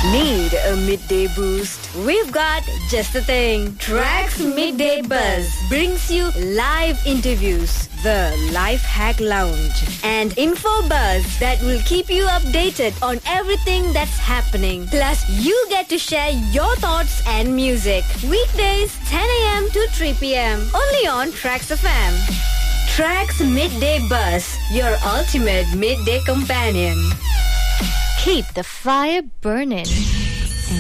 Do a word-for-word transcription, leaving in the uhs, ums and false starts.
Need a midday boost? We've got just the thing. Tracks Midday Buzz brings you live interviews, the Life Hack Lounge, and info buzz that will keep you updated on everything that's happening. Plus, you get to share your thoughts and music. Weekdays, ten a.m. to three p.m. Only on Tracks F M. Tracks Midday Buzz, your ultimate midday companion. Keep the fire burning.